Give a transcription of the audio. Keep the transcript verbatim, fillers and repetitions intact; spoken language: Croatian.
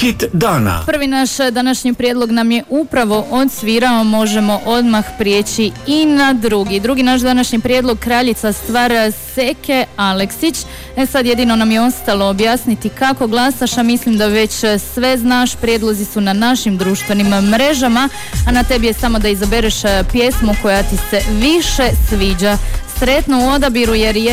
Hit dana. Prvi naš današnji prijedlog nam je upravo odsvirao, možemo odmah prijeći i na drugi. Drugi naš današnji prijedlog, kraljica stvar Seke Aleksić. E sad jedino nam je ostalo objasniti kako glasaš, a mislim da već sve znaš. Prijedlozi su na našim društvenim mrežama, a na tebi je samo da izabereš pjesmu koja ti se više sviđa. Sretno u odabiru jer je